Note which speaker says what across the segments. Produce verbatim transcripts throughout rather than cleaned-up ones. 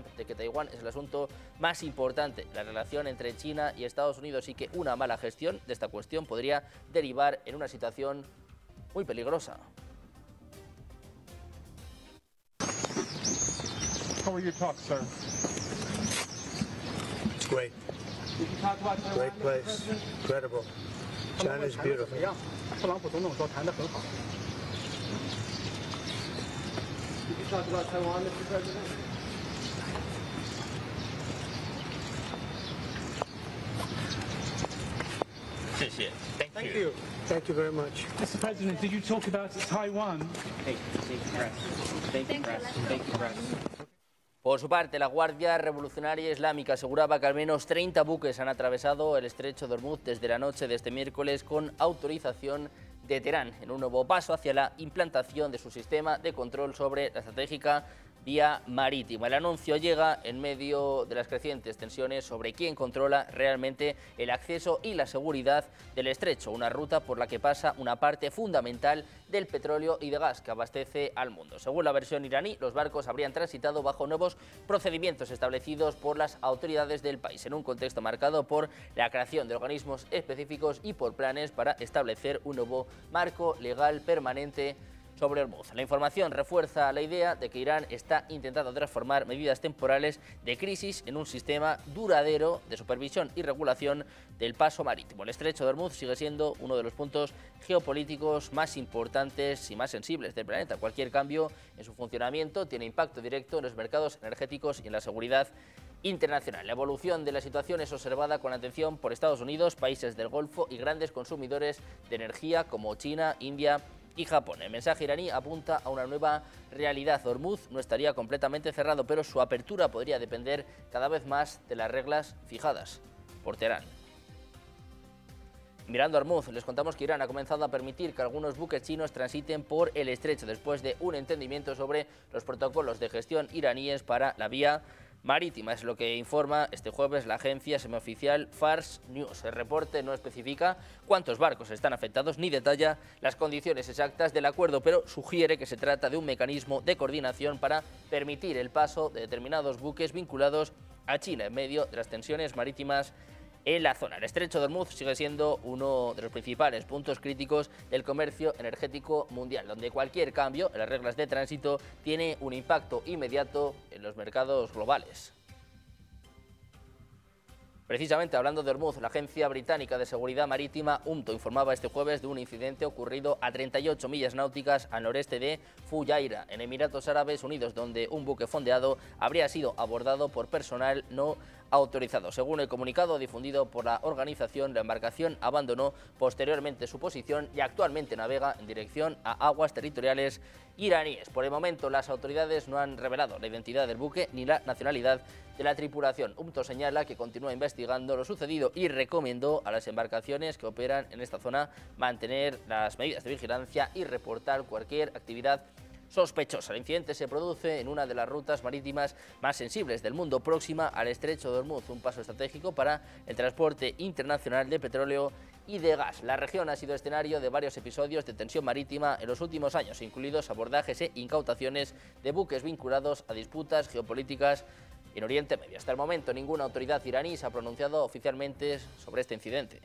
Speaker 1: Trump de que Taiwán es el asunto más importante, la relación entre China y Estados Unidos, y que una mala gestión de esta cuestión podría derivar en una situación muy peligrosa.
Speaker 2: How were your talks, sir?
Speaker 3: It's great.
Speaker 2: Did you talk about Taiwan,
Speaker 3: Great place.
Speaker 2: Mister President?
Speaker 3: Incredible. China is beautiful.
Speaker 2: 怎么样？特朗普总统说谈得很好。Did you talk about Taiwan, Mister President?
Speaker 3: Thank you. Thank you very much.
Speaker 2: Mister President, did you talk about Taiwan?
Speaker 4: Thank you, thank you, press. Thank you, press. Thank you, press.
Speaker 1: Por su parte, la Guardia Revolucionaria Islámica aseguraba que al menos treinta buques han atravesado el estrecho de Hormuz desde la noche de este miércoles con autorización de Teherán, en un nuevo paso hacia la implantación de su sistema de control sobre la estratégica vía marítima. El anuncio llega en medio de las crecientes tensiones sobre quién controla realmente el acceso y la seguridad del estrecho, una ruta por la que pasa una parte fundamental del petróleo y de gas que abastece al mundo. Según la versión iraní, los barcos habrían transitado bajo nuevos procedimientos establecidos por las autoridades del país, en un contexto marcado por la creación de organismos específicos y por planes para establecer un nuevo marco legal permanente sobre Hormuz. La información refuerza la idea de que Irán está intentando transformar medidas temporales de crisis en un sistema duradero de supervisión y regulación del paso marítimo. El estrecho de Hormuz sigue siendo uno de los puntos geopolíticos más importantes y más sensibles del planeta. Cualquier cambio en su funcionamiento tiene impacto directo en los mercados energéticos y en la seguridad internacional. La evolución de la situación es observada con atención por Estados Unidos, países del Golfo y grandes consumidores de energía como China, India y Japón. El mensaje iraní apunta a una nueva realidad. Hormuz no estaría completamente cerrado, pero su apertura podría depender cada vez más de las reglas fijadas por Teherán. Mirando a Hormuz, les contamos que Irán ha comenzado a permitir que algunos buques chinos transiten por el estrecho después de un entendimiento sobre los protocolos de gestión iraníes para la vía marítima. Es lo que informa este jueves la agencia semioficial Fars News. El reporte no especifica cuántos barcos están afectados ni detalla las condiciones exactas del acuerdo, pero sugiere que se trata de un mecanismo de coordinación para permitir el paso de determinados buques vinculados a China en medio de las tensiones marítimas en la zona. El estrecho de Hormuz sigue siendo uno de los principales puntos críticos del comercio energético mundial, donde cualquier cambio en las reglas de tránsito tiene un impacto inmediato en los mercados globales. Precisamente hablando de Hormuz, la Agencia Británica de Seguridad Marítima U M T O informaba este jueves de un incidente ocurrido a treinta y ocho millas náuticas al noreste de Fujairah, en Emiratos Árabes Unidos, donde un buque fondeado habría sido abordado por personal no autorizado. Según el comunicado difundido por la organización, la embarcación abandonó posteriormente su posición y actualmente navega en dirección a aguas territoriales iraníes. Por el momento, las autoridades no han revelado la identidad del buque ni la nacionalidad de la tripulación. U M T O señala que continúa investigando lo sucedido y recomendó a las embarcaciones que operan en esta zona mantener las medidas de vigilancia y reportar cualquier actividad sospechosa. El incidente se produce en una de las rutas marítimas más sensibles del mundo, próxima al estrecho de Hormuz, un paso estratégico para el transporte internacional de petróleo y de gas. La región ha sido escenario de varios episodios de tensión marítima en los últimos años, incluidos abordajes e incautaciones de buques vinculados a disputas geopolíticas en Oriente Medio. Hasta el momento, ninguna autoridad iraní se ha pronunciado oficialmente sobre este incidente.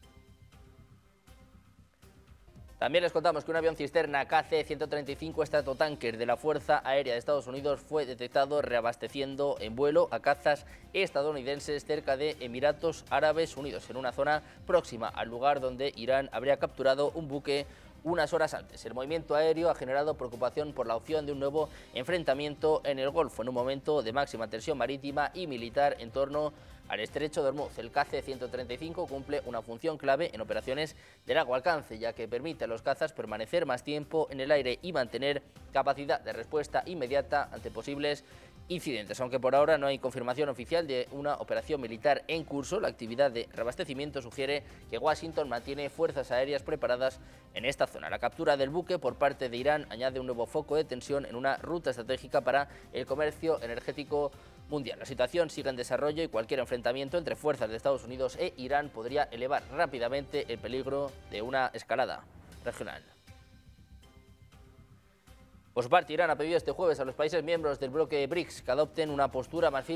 Speaker 1: También les contamos que un avión cisterna K C ciento treinta y cinco Stratotanker de la Fuerza Aérea de Estados Unidos fue detectado reabasteciendo en vuelo a cazas estadounidenses cerca de Emiratos Árabes Unidos, en una zona próxima al lugar donde Irán habría capturado un buque unas horas antes. El movimiento aéreo ha generado preocupación por la opción de un nuevo enfrentamiento en el Golfo, en un momento de máxima tensión marítima y militar en torno al estrecho de Hormuz. El K C ciento treinta y cinco cumple una función clave en operaciones de largo alcance, ya que permite a los cazas permanecer más tiempo en el aire y mantener capacidad de respuesta inmediata ante posibles incidentes. Aunque por ahora no hay confirmación oficial de una operación militar en curso, la actividad de reabastecimiento sugiere que Washington mantiene fuerzas aéreas preparadas en esta zona. La captura del buque por parte de Irán añade un nuevo foco de tensión en una ruta estratégica para el comercio energético mundial. La situación sigue en desarrollo y cualquier enfrentamiento entre fuerzas de Estados Unidos e Irán podría elevar rápidamente el peligro de una escalada regional. Por su parte, Irán ha pedido este jueves a los países miembros del bloque B R I C S que adopten una postura más firme